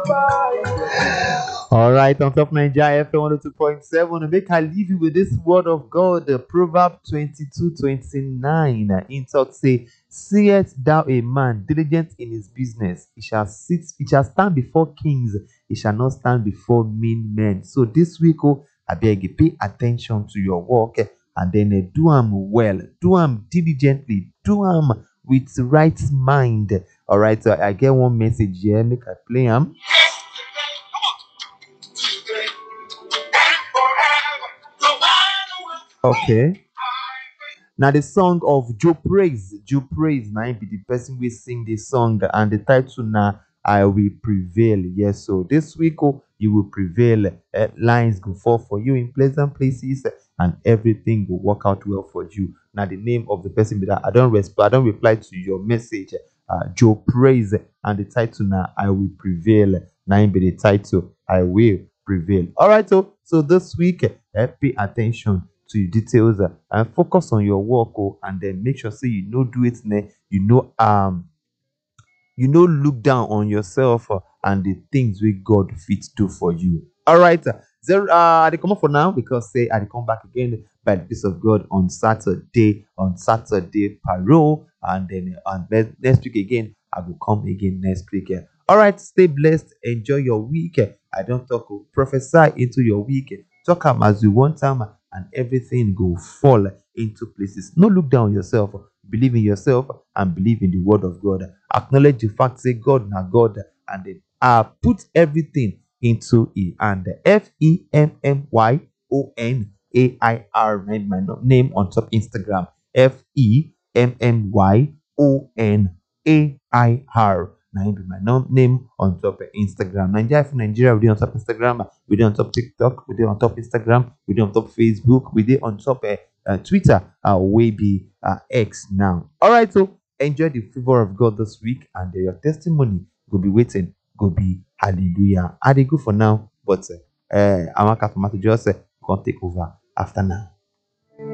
All right, on top Nigeria FM 102.7, make I leave you with this word of God, Proverbs 22:29. In talk say, seest thou a man diligent in his business, he shall stand before kings, he shall not stand before mean men. So this week, I beg you, pay attention to your work and then do them well, do them diligently, do them with right mind. All right, so I get one message here, make I play them. Okay. Now the song of Joe Praise. Joe Praise now be the person we sing this song and the title now I will prevail. Yes, so this week you will prevail. Lines go fall for you in pleasant places and everything will work out well for you. Now the name of the person be that I don't reply to your message. Joe Praise and the title now I will prevail. Now be the title I will prevail. All right, so this week pay attention to your details and focus on your work and then make sure say you know do it look down on yourself and the things we God fit do for you. All right, I dey come up for now because say I dey come back again by the grace of God on Saturday parole and then next week again I will come again next week. All right, stay blessed, enjoy your week. I don't talk prophesy into your week. Talk am as you want am and everything go fall into places. No look down on yourself. Believe in yourself and believe in the word of God. Acknowledge the fact, say God na God, and then put everything into it. And FEMMYONAIR, my name on top Instagram. FEMMYONAIR. Now be my name on top of Instagram. Nigeria, we dey on top Instagram, we dey on top TikTok, we dey on top Instagram, we dey on top Facebook, we dey on top Twitter, we be X now. All right, so enjoy the favor of God this week, and your testimony go be waiting, go be hallelujah. I dey go for now, but Amaka Tomato just come take over after now.